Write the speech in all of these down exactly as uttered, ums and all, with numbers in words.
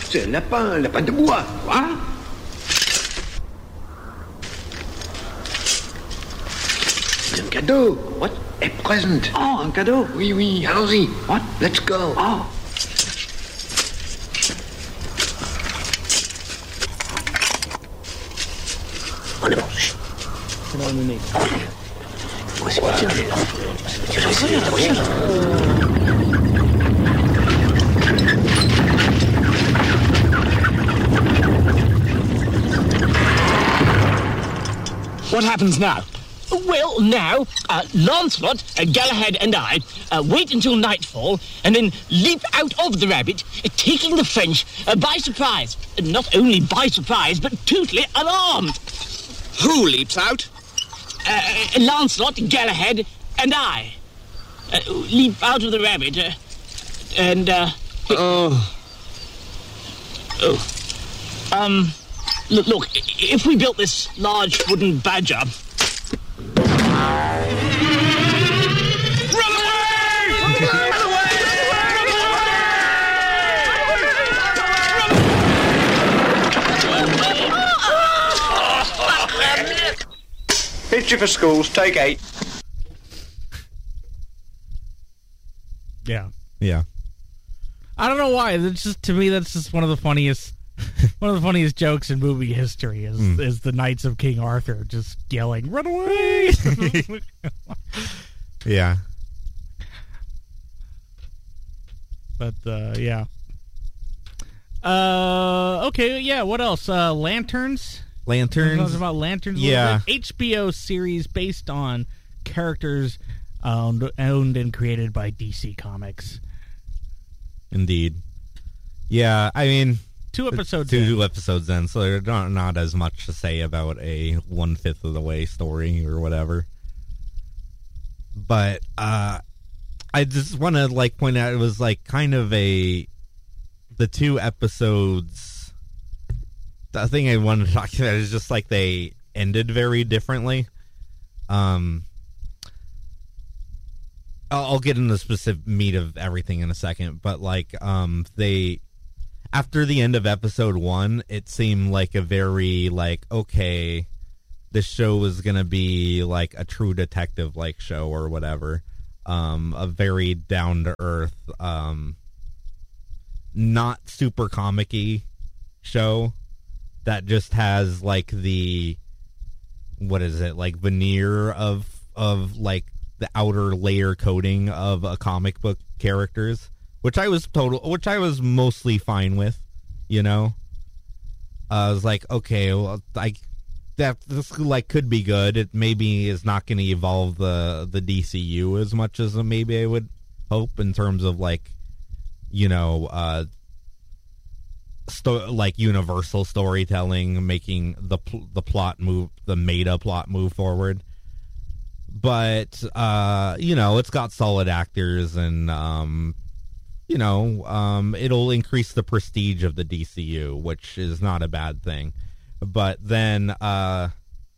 C'est un lapin, un lapin de bois, hein? C'est un cadeau. What? A present. Oh, un cadeau. Oui, oui, allons-y. What? Let's go. Oh. On est bon. C'est dans le nez. Voici, tiens, allez, là. Tiens, voici, là. What happens now? Well, now, uh, Lancelot, uh, Galahad and I uh, wait until nightfall and then leap out of the rabbit, uh, taking the French uh, by surprise. Uh, not only by surprise, but totally unarmed. Who leaps out? Uh, Lancelot, Galahad, and I uh, leap out of the rabbit, uh, and, uh... Oh. Oh. Um, look, look, if we built this large wooden badger... Picture for schools, take eight. Yeah. Yeah. I don't know why. That's just to me. That's just one of the funniest, one of the funniest jokes in movie history. Is Mm. is the Knights of King Arthur just yelling, "Run away!" Yeah. But uh, yeah. Uh, okay. Yeah. What else? Uh, Lanterns. Lanterns. Talking about Lanterns. a little Yeah. bit. H B O series based on characters owned, owned and created by D C Comics. Indeed. Yeah, I mean... Two episodes Two in. episodes in, so there's not, not as much to say about a one-fifth of the way story or whatever. But, uh... I just want to, like, point out, it was, like, kind of a... The two episodes... The thing I wanted to talk about is just, like, they ended very differently. Um... I'll, I'll get into the specific meat of everything in a second, but, like, um, they... After the end of episode one, it seemed like a very, like, okay, this show was gonna be, like, a true detective-like show or whatever. Um, a very down-to-earth, um, not super comic-y show that just has, like, the, what is it, like, veneer of, of, like, the outer layer coating of a comic book characters, which I was total, which I was mostly fine with, you know. Uh, I was like, okay, well, I that this like could be good. It maybe is not going to evolve the the D C U as much as maybe I would hope in terms of like, you know, uh, sto- like universal storytelling, making the pl- the plot move, the meta plot move forward. But, uh, you know, it's got solid actors and, um, you know, um, it'll increase the prestige of the D C U, which is not a bad thing. But then, uh,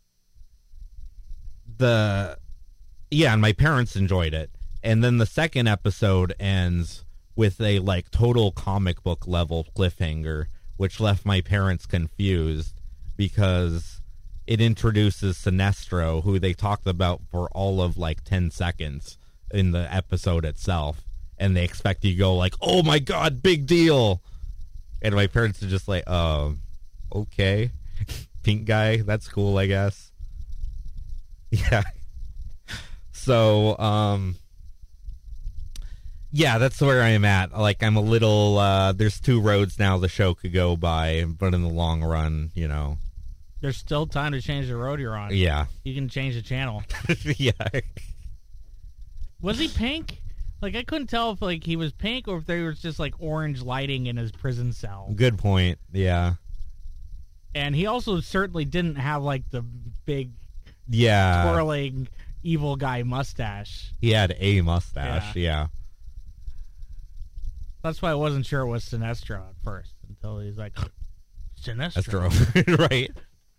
the, yeah, and my parents enjoyed it. And then the second episode ends with a, like, total comic book level cliffhanger, which left my parents confused because it introduces Sinestro, who they talked about for all of, like, ten seconds in the episode itself. And they expect you to go, like, oh, my God, big deal. And my parents are just like, oh, okay. Pink guy, that's cool, I guess. Yeah. So, um... yeah, that's where I'm at. Like, I'm a little, uh... there's two roads now the show could go by, but in the long run, you know... There's still time to change the road you're on. Yeah. You can change the channel. Yeah. Was he pink? Like, I couldn't tell if, like, he was pink or if there was just, like, orange lighting in his prison cell. Good point. Yeah. And he also certainly didn't have, like, the big, yeah, twirling, evil guy mustache. He had a mustache, yeah. yeah. That's why I wasn't sure it was Sinestro at first, until he's like, Sinestro. Sinestro. Right.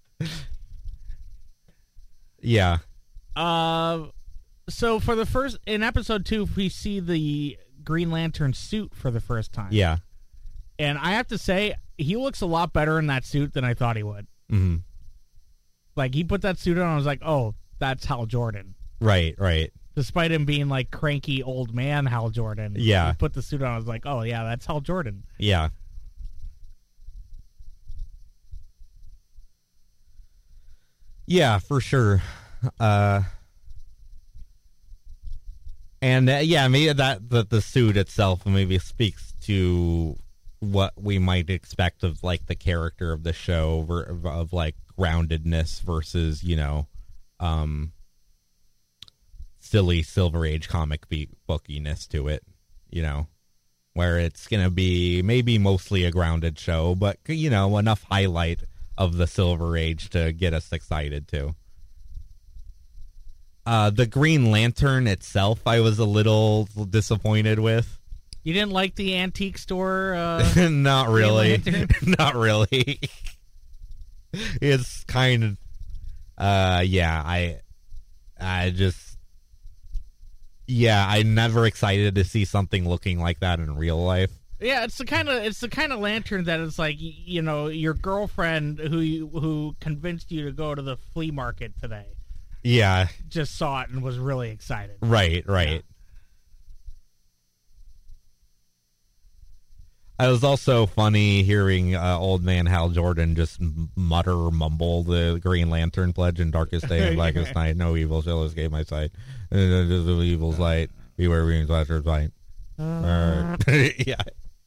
Yeah. Uh, so for the first, in episode two, we see the Green Lantern suit for the first time. Yeah. And I have to say, he looks a lot better in that suit than I thought he would. Mm-hmm. Like, he put that suit on, I was like, oh, that's Hal Jordan. Right, right. Despite him being, like, cranky old man Hal Jordan. Yeah. He put the suit on, I was like, oh, yeah, that's Hal Jordan. Yeah. Yeah, for sure. Uh, and, uh, yeah, maybe that, that the suit itself maybe speaks to what we might expect of, like, the character of the show, of, of like, groundedness versus, you know, um, silly Silver Age comic bookiness to it, you know, where it's going to be maybe mostly a grounded show, but, you know, enough highlight of the Silver Age to get us excited, too. Uh, the Green Lantern itself, I was a little disappointed with. You didn't like the antique store? Uh, Not really. Not really. It's kind of, uh, yeah, I, I just, yeah, I'm never excited to see something looking like that in real life. Yeah, it's the kind of it's the kind of lantern that is like, you know, your girlfriend who you, who convinced you to go to the flea market today. Yeah, just saw it and was really excited. Right, right. Yeah. I was also funny hearing uh, old man Hal Jordan just mutter or mumble the Green Lantern pledge in darkest day and blackest night. No evil shall escape my sight. The evil's light. Beware green flashers light. Uh, yeah.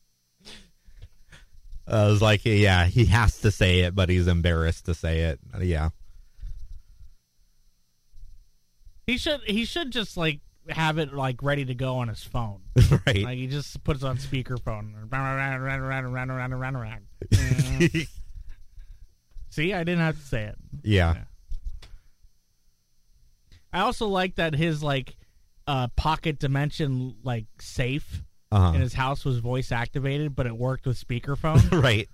I was like, yeah, he has to say it, but he's embarrassed to say it. Yeah. He should. He should just like have it like ready to go on his phone. Right. Like he just puts it on speakerphone. See, I didn't have to say it. Yeah. yeah. I also like that his like uh, pocket dimension like safe uh-huh. in his house was voice activated, but it worked with speakerphone. Right.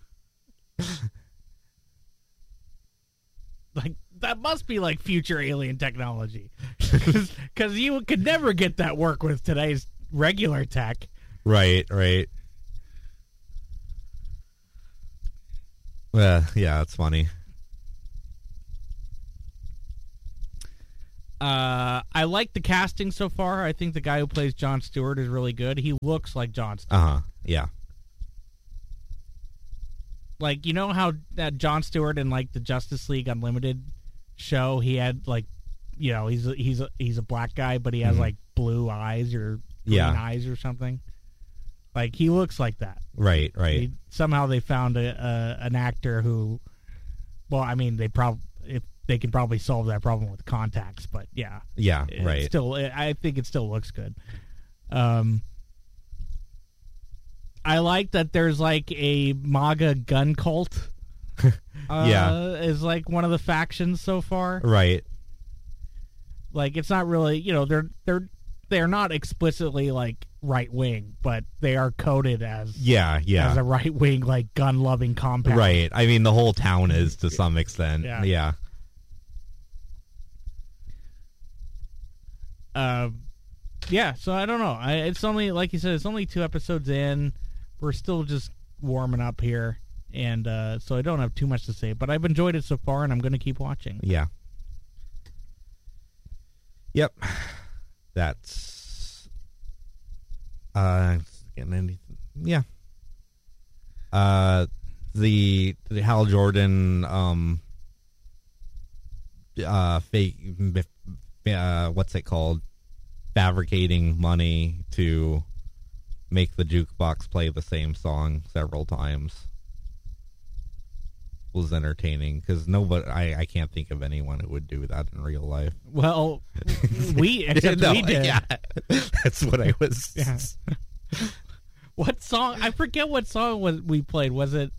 Like that must be like future alien technology, because you could never get that work with today's regular tech. Right, right. Uh, yeah, it's funny. Uh, I like the casting so far. I think the guy who plays Jon Stewart is really good. He looks like Jon Stewart. Uh huh. Yeah. Like, you know how that Jon Stewart in like the Justice League Unlimited show, he had like, you know, he's a, he's a, he's a black guy, but he has mm-hmm. like blue eyes or green yeah. eyes or something. Like he looks like that. Right, right. He, somehow they found a, a an actor who, well, I mean, they probably if they can probably solve that problem with contacts, but yeah, yeah, it, right. Still, it, I think it still looks good. Um. I like that there's like a MAGA gun cult. uh, yeah. Is like one of the factions so far. Right. Like it's not really, you know, they're they're they're not explicitly like right wing, but they are coded as yeah, yeah. as a right wing like gun loving compound. Right. I mean the whole town is to some extent. Yeah. Yeah. Um yeah, so I don't know. I, it's only like you said, it's only two episodes in. We're still just warming up here, and uh, so I don't have too much to say. But I've enjoyed it so far, and I'm going to keep watching. Yeah. Yep. That's. Uh, getting anything? Yeah. Uh, the the Hal Jordan um. Uh, fake. Uh, what's it called? Fabricating money to make the jukebox play the same song several times was entertaining because nobody, I, I can't think of anyone who would do that in real life. Well, we except no, we did. Yeah, that's what I was. Yeah. What song? I forget what song was we played. Was it?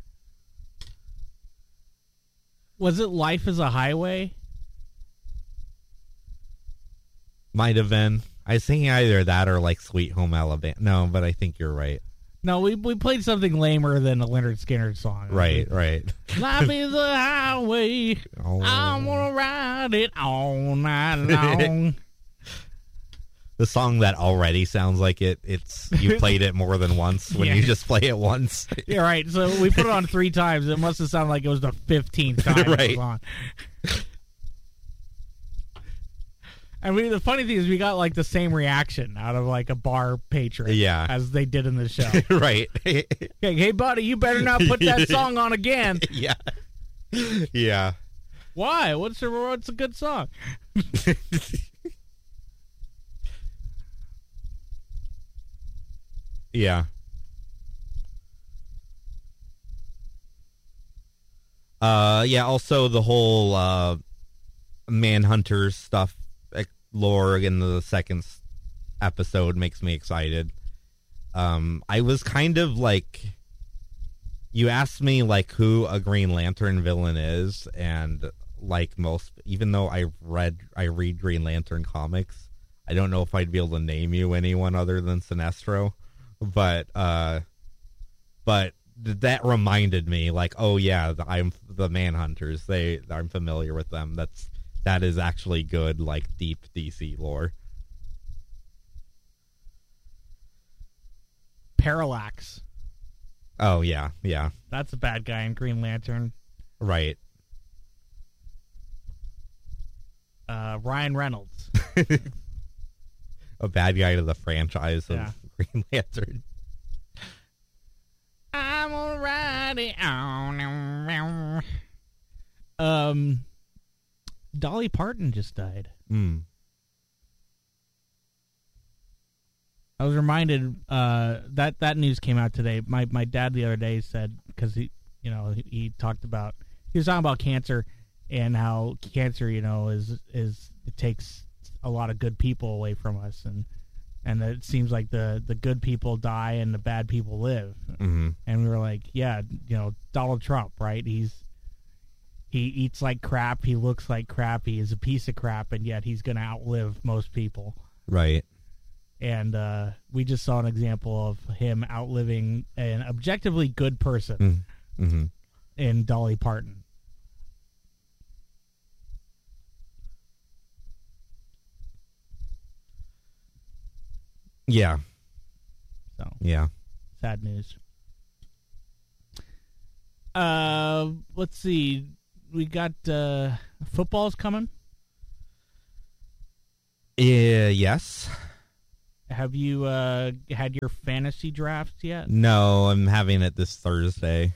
Was it "Life Is a Highway"? Might have been. I was thinking either that or like Sweet Home Alabama. No, but I think you're right. No, we we played something lamer than a Leonard Skinner song. Right, right. Life is a highway. Oh. I'm gonna ride it all night long. the song that already sounds like it. It's you played it more than once when Yeah. you just play it once. Yeah, right. So we put it on three times. It must have sounded like it was the fifteenth time it Right. was on. And we, the funny thing is, we got like the same reaction out of like a bar patron, Yeah. as they did in the show. Right. Hey, hey, buddy, you better not put that song on again. Yeah. Yeah. Why? What's a what's a good song? Yeah. Uh, yeah. Also, the whole uh, Manhunters stuff, like, lore in the second s- episode makes me excited. Um, I was kind of like, you asked me like who a Green Lantern villain is, and like most, even though I read, I read Green Lantern comics, I don't know if I'd be able to name you anyone other than Sinestro. But uh, but that reminded me, like, oh yeah, the, I'm the Manhunters. They, I'm familiar with them. That's that is actually good, like deep D C lore. Parallax. Oh yeah, yeah, That's a bad guy in Green Lantern. right. Uh, Ryan Reynolds. A bad guy to the franchise of Yeah. Green Lantern. I'm alrighty on. Um, Dolly Parton just died. Mm. I was reminded uh, that that news came out today. My my dad the other day said, because he you know he, he talked about he was talking about cancer and how cancer you know is is it takes a lot of good people away from us, and and it seems like the the good people die and the bad people live. Hmm. And we were like, yeah, you know, Donald Trump, right? He's he eats like crap, he looks like crap, he is a piece of crap, and yet he's going to outlive most people. Right. And uh, we just saw an example of him outliving an objectively good person Mm-hmm. in Dolly Parton. Yeah. So Yeah. sad news. Uh, let's see. We got uh, football's coming. Yeah. Yes. Have you uh, had your fantasy drafts yet? No, I'm having it this Thursday.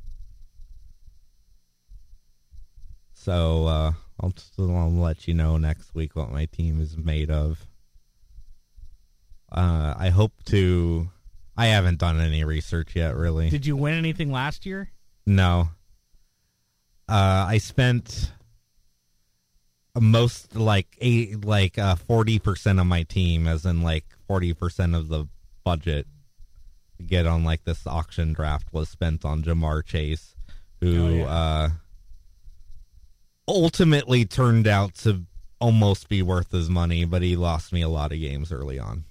So uh, I'll, just, I'll let you know next week what my team is made of. Uh, I hope to. I haven't done any research yet, really. Did you win anything last year? No. Uh, I spent most like eight, like uh, forty percent of my team, as in like forty percent of the budget to get on like this auction draft was spent on Jamar Chase, who Oh, yeah. uh, ultimately turned out to almost be worth his money, but he lost me a lot of games early on.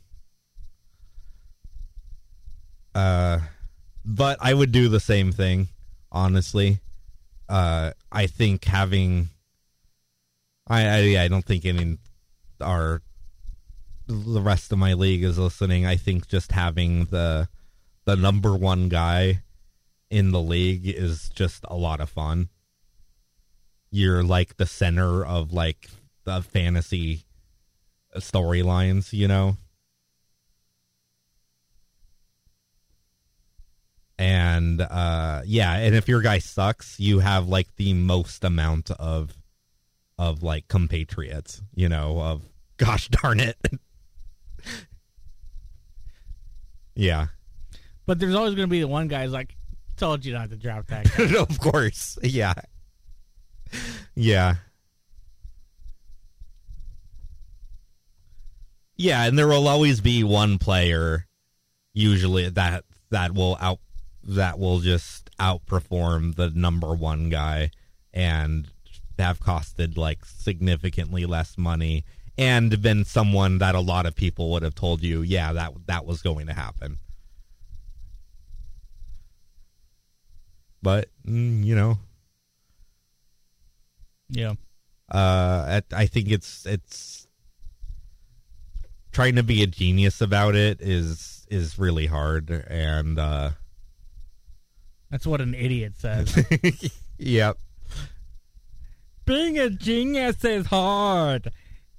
Uh, but I would do the same thing, honestly. Uh, I think having, I, I I don't think any our the rest of my league is listening. I think just having the the number one guy in the league is just a lot of fun. You're like the center of like the fantasy storylines, you know. And, uh, yeah, and if your guy sucks, you have, like, the most amount of, of like, compatriots, you know, of, gosh darn it. Yeah. But there's always going to be the one guy who's like, told you not to draft that guy. Of course. Yeah. Yeah. Yeah, and there will always be one player, usually, that, that will out, that will just outperform the number one guy and have costed like significantly less money and been someone that a lot of people would have told you, yeah, that that was going to happen. But mm, you know, Yeah. uh, I, I think it's it's trying to be a genius about it is is really hard, and uh, That's what an idiot says. yep. Being a genius is hard.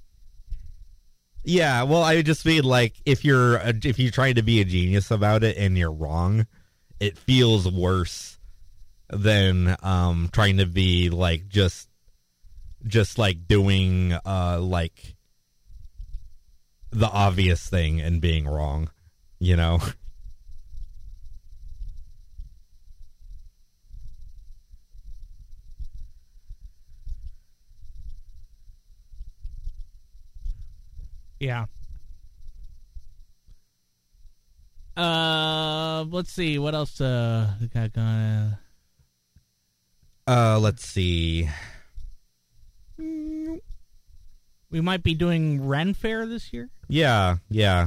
Yeah, well, I just mean like if you're a, if you're trying to be a genius about it and you're wrong, it feels worse than um, trying to be like just just like doing uh, like the obvious thing and being wrong, you know. Yeah. Uh, let's see what else. Uh, we got going. Uh, let's see. We might be doing Ren Fair this year. Yeah, yeah.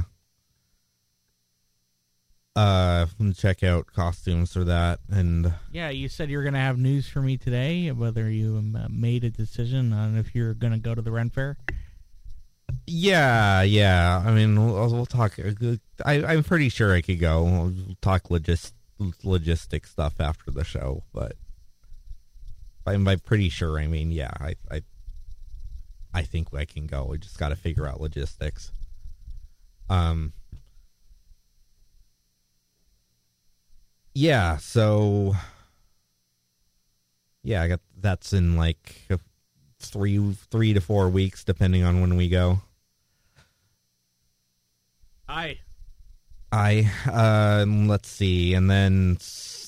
Uh, check out costumes for that, and Yeah, you said you were gonna have news for me today. Whether you um, uh, made a decision on if you're gonna go to the Ren Fair. yeah, yeah. I mean, we'll, we'll talk. I, I'm pretty sure I could go. We'll talk logis, logistic stuff after the show, but I'm, I'm pretty sure. I mean, yeah, I, I, I think I can go. We just got to figure out logistics. Um. Yeah, so yeah, I got that's in like three three to four weeks, depending on when we go. I. I um let's see, and then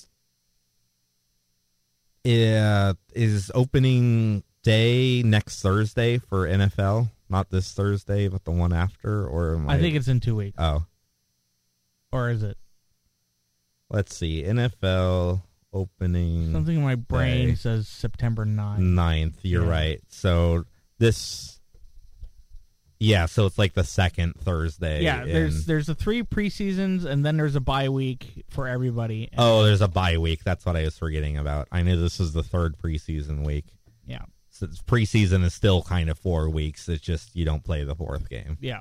uh, is opening day next Thursday for N F L, not this Thursday, but the one after, or am I, I think it's in two weeks. Oh, Or is it? let's see, N F L opening Something in my brain day. says September ninth. ninth, you're Yeah. right. So this, yeah, so it's like the second Thursday. Yeah, there's in- there's the three preseasons, and then there's a bye week for everybody. And- oh, there's a bye week. That's what I was forgetting about. I knew this was the third preseason week. yeah, So it's- preseason is still kind of four weeks. It's just you don't play the fourth game. yeah.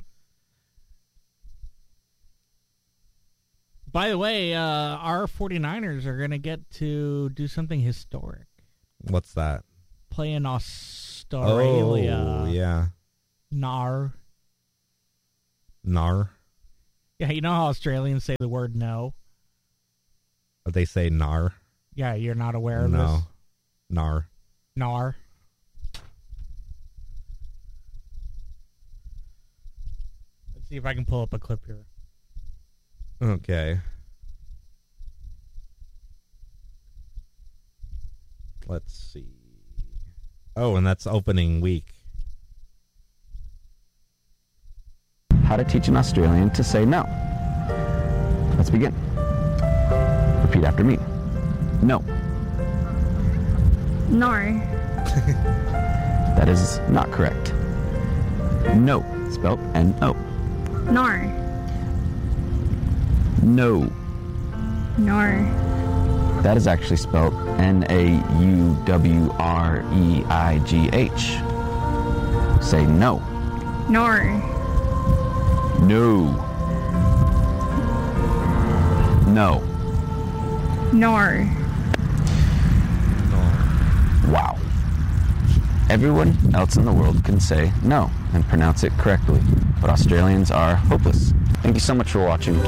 By the way, uh, our 49ers are going to get to do something historic. What's that? Play in Australia. Oh, yeah. Nar. Nar. Yeah, you know how Australians say the word no? They say nar. Yeah, you're not aware of No. this? Nar. Nar. Let's see if I can pull up a clip here. Okay. Let's see. Oh, and that's opening week. How to teach an Australian to say no. Let's begin. Repeat after me. No. No. That is not correct. No, spelled N O. No. No. No. That is actually spelled N A U W R E I G H. Say no. No. No. No. No. Wow. Everyone else in the world can say no and pronounce it correctly, but Australians are hopeless. Thank you so much for watching.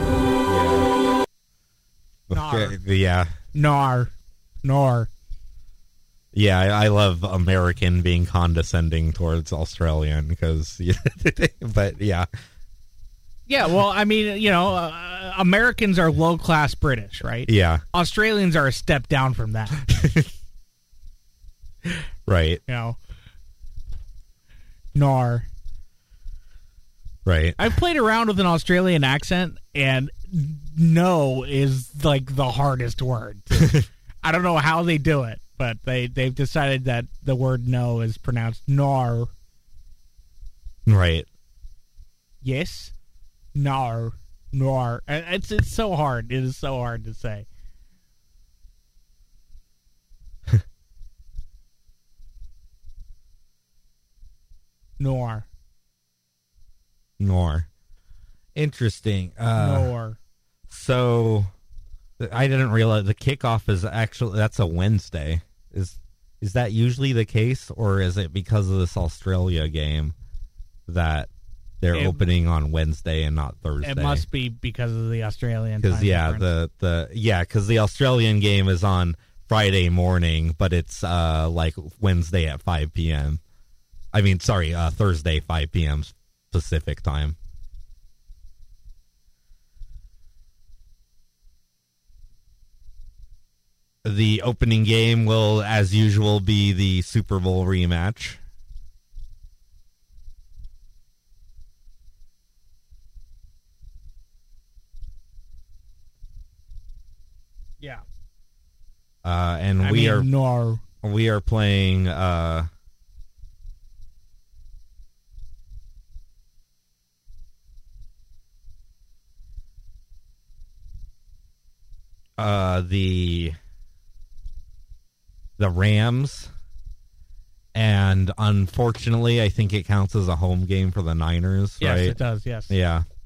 Nar. Okay, yeah. Nar. Nar. Yeah, I, I love American being condescending towards Australian because, but yeah. Yeah, well, I mean, you know, uh, Americans are low-class British, right? Yeah, Australians are a step down from that, right, you know. Nar. right. I've played around with an Australian accent, and no is, like, the hardest word. I don't know how they do it, but they, they've decided that the word no is pronounced nar. Right. Yes? Nar. Nar. Uh, It's, it's so hard. It is so hard to say. Nor. Nor. Interesting. Uh, Nor. So, I didn't realize the kickoff is actually that's a Wednesday. Is is that usually the case, or is it because of this Australia game that they're It- opening on Wednesday and not Thursday? It must be because of the Australian because time yeah, difference. the the yeah, because the Australian game is on Friday morning, but it's uh like Wednesday at five p.m. I mean, sorry, uh, Thursday five p.m. Pacific time. The opening game will, as usual, be the Super Bowl rematch. Yeah. Uh, and I we mean, are Nor. we are playing uh, uh, the the Rams, and unfortunately, I think it counts as a home game for the Niners, Yes, right? it does, yes. Yeah.